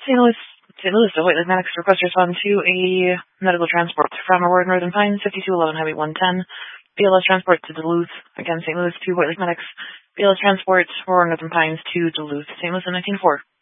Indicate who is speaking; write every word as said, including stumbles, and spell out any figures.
Speaker 1: Saint Louis, Saint Louis to White Lake Medics request to respond to a medical transport from Aurora Northern Pines, fifty-two eleven Highway one ten. B L S transport to Duluth. Again, Saint Louis to White Lake Medics. B L S transport, Aurora Northern Pines to Duluth. Saint Louis in nineteen four.